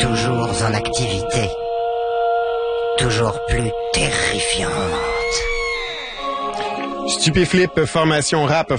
toujours en activité, toujours plus terrifiante. Stupéflip, formation rap